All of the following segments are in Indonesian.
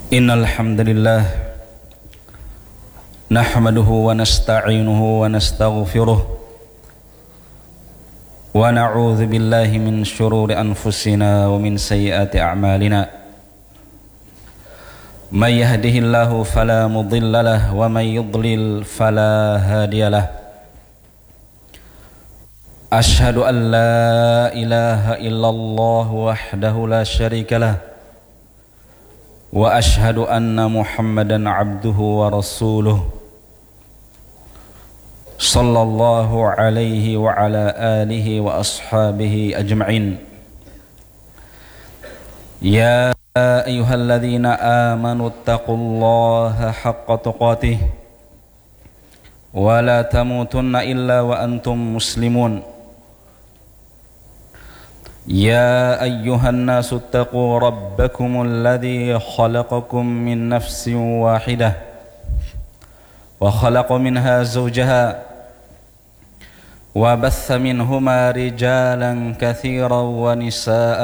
Innal hamdalillah nahmaduhu wa nasta'inuhu wa nastaghfiruh wa na'udzu billahi min shururi anfusina wa min sayyiati a'malina. May yahdihillahu fala mudilla lahu wa may yudlil fala hadiya lahu. Ashhadu an la ilaha illallah wahdahu la syarika lahu wa ashhadu anna Muhammadan abduhu wa rasuluh sallallahu alaihi wa ala alihi wa ashabihi ajma'in. Ya ayyuhalladzina amanu taqullaha haqqa tuqatih wa la tamutunna illa wa antum muslimun. يا أيها الناس اتقوا ربكم الذي خلقكم من نفس واحدة وخلق منها زوجها وبث منهما رجالا كثيرا ونساء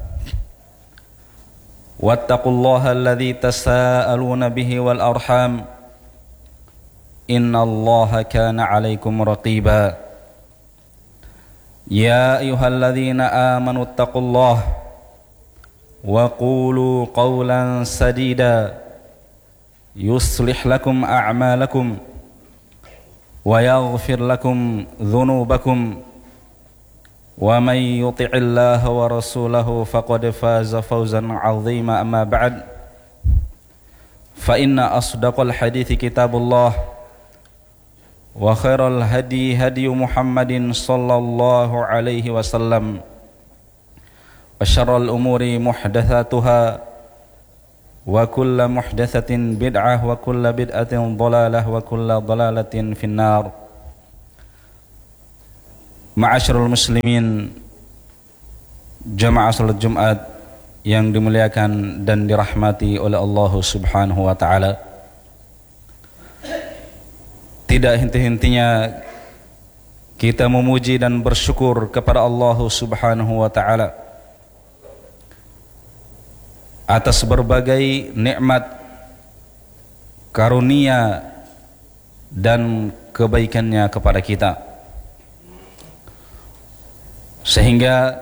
واتقوا الله الذي تساءلون به والأرحام إن الله كان عليكم رقيبا. يا أيها الذين آمنوا اتقوا الله وقولوا قولا سديدا يصلح لكم أعمالكم ويغفر لكم ذنوبكم ومن يطع الله ورسوله فقد فاز فوزا عظيما. أما بعد فإن أصدق الحديث كتاب الله wa khairal hadi hadi Muhammadin sallallahu alaihi wasallam wa syarrul umuri muhdatsatuha wa kullu muhdatsatin bid'ah wa kullu bid'atin dhalalah wa kullu dhalalatin finnar. Ma'asyiral muslimin, jamaah salat Jumat yang dimuliakan dan dirahmati oleh Allah Subhanahu wa taala. Tidak henti-hentinya kita memuji dan bersyukur kepada Allah Subhanahu wa taala atas berbagai nikmat, karunia dan kebaikannya kepada kita, sehingga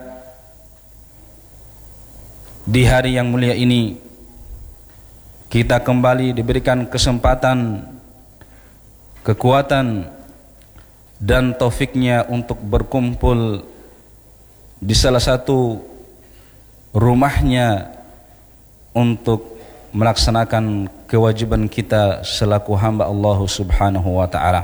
di hari yang mulia ini kita kembali diberikan kesempatan, kekuatan dan taufiknya untuk berkumpul di salah satu rumahnya untuk melaksanakan kewajiban kita selaku hamba Allah Subhanahu wa taala.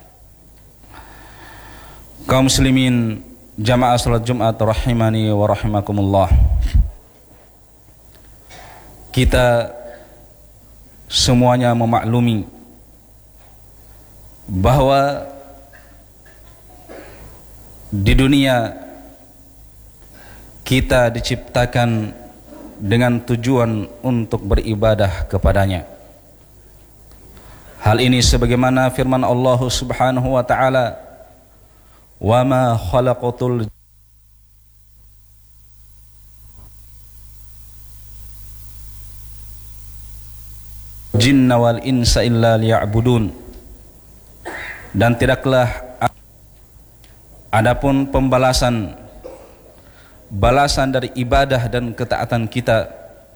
Kaum muslimin jamaah salat Jumat rahimani wa rahimakumullah. Kita semuanya memaklumi bahwa di dunia kita diciptakan dengan tujuan untuk beribadah kepadanya. Hal ini sebagaimana firman Allah Subhanahu wa taala, "Wa ma khalaqatul jinna wal insa illa liya'budun." Dan tidaklah adapun balasan dari ibadah dan ketaatan kita,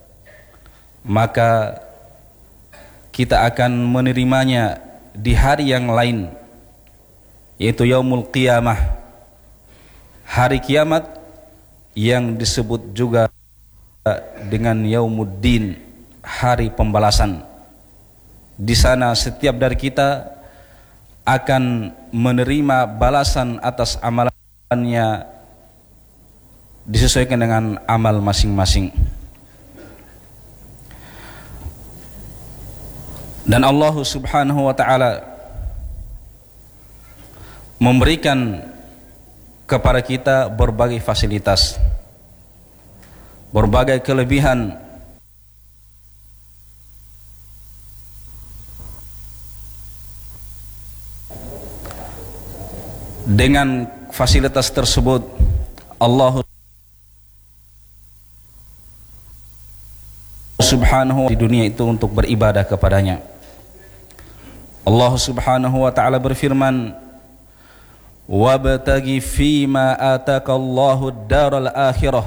maka kita akan menerimanya di hari yang lain, yaitu yaumul qiyamah, hari kiamat yang disebut juga dengan yaumuddin, hari pembalasan. Di sana setiap dari kita akan menerima balasan atas amalannya disesuaikan dengan amal masing-masing. Dan Allah Subhanahu wa taala memberikan kepada kita berbagai fasilitas, berbagai kelebihan Dengan fasilitas tersebut Allah Subhanahu di dunia itu untuk beribadah kepadanya. Allah Subhanahu wa taala berfirman, wabtaghi fima atakallahu ad-daral akhirah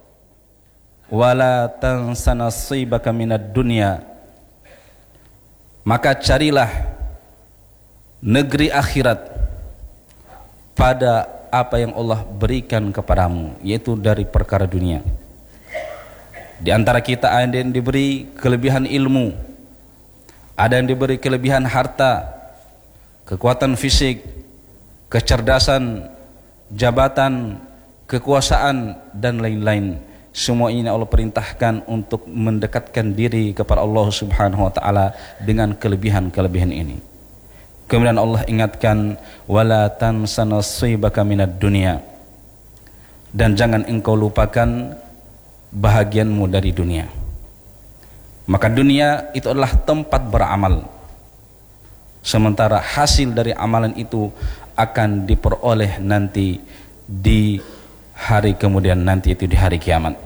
wala tansa nasibaka minad dunya. Maka carilah negeri akhirat pada apa yang Allah berikan kepadamu, yaitu dari perkara dunia. Di antara kita ada yang diberi kelebihan ilmu, ada yang diberi kelebihan harta, kekuatan fisik, kecerdasan, jabatan, kekuasaan, dan lain-lain. Semua ini Allah perintahkan untuk mendekatkan diri kepada Allah Subhanahu wa taala dengan kelebihan-kelebihan ini. Kemudian Allah ingatkan, wala tansa nasibaka minad dunya, dan jangan engkau lupakan bahagianmu dari dunia. Maka dunia itu adalah tempat beramal, sementara hasil dari amalan itu akan diperoleh nanti di hari kemudian, nanti itu di hari kiamat.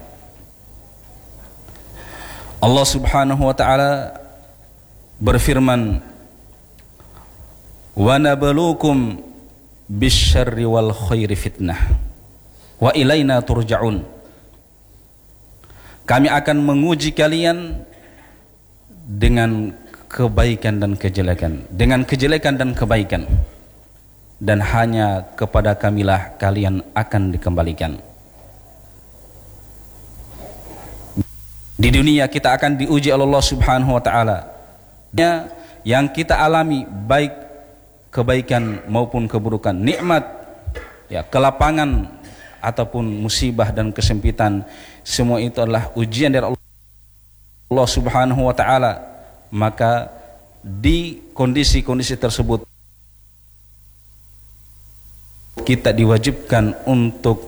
Allah Subhanahu wa taala berfirman, wa nabluukum bisyarri wal khairi fitnah wa ilaina turja'un. Kami akan menguji kalian dengan kebaikan dan kejelekan, dengan kejelekan dan kebaikan, dan hanya kepada kamilah kalian akan dikembalikan. Di dunia kita akan diuji oleh Allah Subhanahu wa taala. Yang kita alami baik kebaikan maupun keburukan, nikmat, ya, kelapangan ataupun musibah dan kesempitan, semua itu adalah ujian dari Allah Subhanahu wa taala. Maka di kondisi-kondisi tersebut kita diwajibkan untuk